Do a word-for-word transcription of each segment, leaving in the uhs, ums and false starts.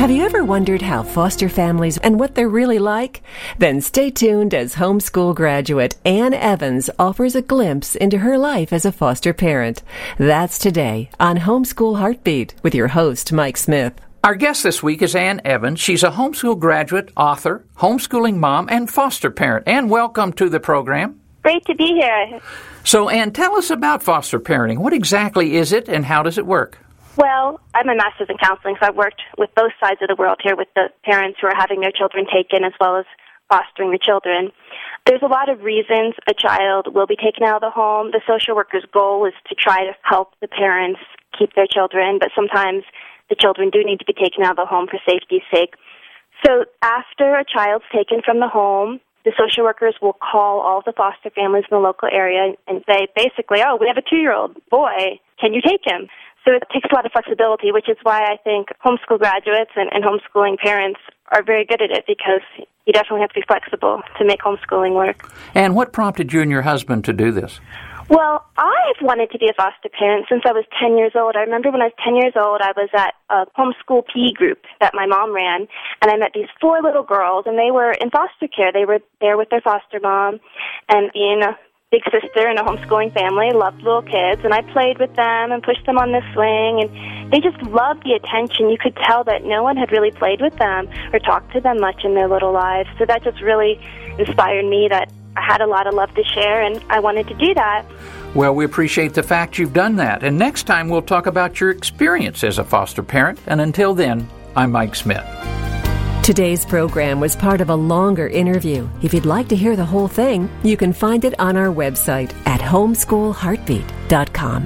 Have you ever wondered how foster families and what they're really like? Then stay tuned as homeschool graduate Ann Evans offers a glimpse into her life as a foster parent. That's today on Homeschool Heartbeat with your host, Mike Smith. Our guest this week is Ann Evans. She's a homeschool graduate, author, homeschooling mom, and foster parent. Ann, welcome to the program. Great to be here. So, Ann, tell us about foster parenting. What exactly is it, and how does it work? Well, I'm a master's in counseling, so I've worked with both sides of the world here with the parents who are having their children taken as well as fostering the children. There's a lot of reasons a child will be taken out of the home. The social worker's goal is to try to help the parents keep their children, but sometimes the children do need to be taken out of the home for safety's sake. So after a child's taken from the home, the social workers will call all the foster families in the local area and say, basically, oh, we have a two-year-old boy. Can you take him? So it takes a lot of flexibility, which is why I think homeschool graduates and, and homeschooling parents are very good at it, because you definitely have to be flexible to make homeschooling work. And what prompted you and your husband to do this? Well, I've wanted to be a foster parent since I was ten years old. I remember when I was ten years old, I was at a homeschool P E group that my mom ran, and I met these four little girls, and they were in foster care. They were there with their foster mom, and being a big sister in a homeschooling family, loved little kids, and I played with them and pushed them on the swing, and they just loved the attention. You could tell that no one had really played with them or talked to them much in their little lives, so that just really inspired me that I had a lot of love to share, and I wanted to do that. Well, we appreciate the fact you've done that, and next time we'll talk about your experience as a foster parent, and until then, I'm Mike Smith. Today's program was part of a longer interview. If you'd like to hear the whole thing, you can find it on our website at homeschool heartbeat dot com.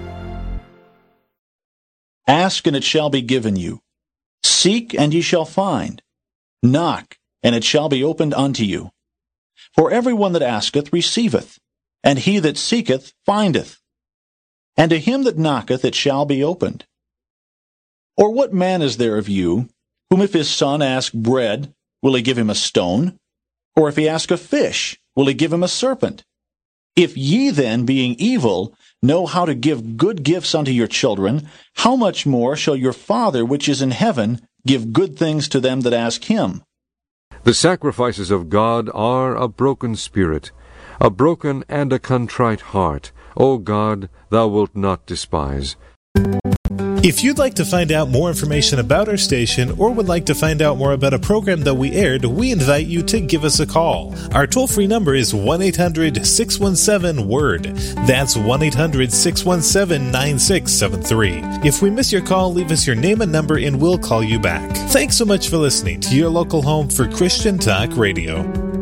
Ask, and it shall be given you. Seek, and ye shall find. Knock, and it shall be opened unto you. For every one that asketh receiveth, and he that seeketh findeth. And to him that knocketh it shall be opened. Or what man is there of you, whom if his son ask bread, will he give him a stone? Or if he ask a fish, will he give him a serpent? If ye then, being evil, know how to give good gifts unto your children, how much more shall your Father which is in heaven give good things to them that ask him? The sacrifices of God are a broken spirit, a broken and a contrite heart. O God, thou wilt not despise. If you'd like to find out more information about our station or would like to find out more about a program that we aired, we invite you to give us a call. Our toll-free number is one eight hundred six one seven word. That's one eight hundred six one seven nine six seven three. If we miss your call, leave us your name and number and we'll call you back. Thanks so much for listening to your local home for Christian Talk Radio.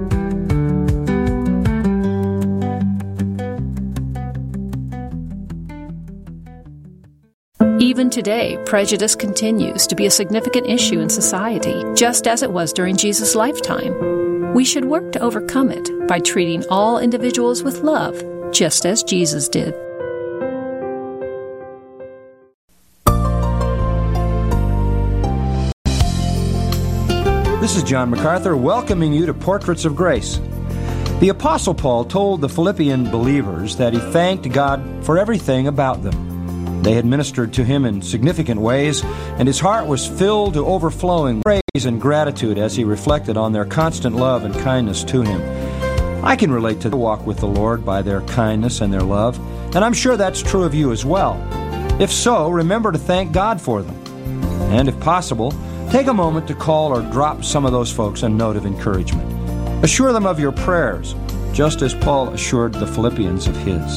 Even today, prejudice continues to be a significant issue in society, just as it was during Jesus' lifetime. We should work to overcome it by treating all individuals with love, just as Jesus did. This is John MacArthur welcoming you to Portraits of Grace. The Apostle Paul told the Philippian believers that he thanked God for everything about them. They had ministered to him in significant ways, and his heart was filled to overflowing praise and gratitude as he reflected on their constant love and kindness to him. I can relate to the walk with the Lord by their kindness and their love, and I'm sure that's true of you as well. If so, remember to thank God for them. And if possible, take a moment to call or drop some of those folks a note of encouragement. Assure them of your prayers, just as Paul assured the Philippians of his.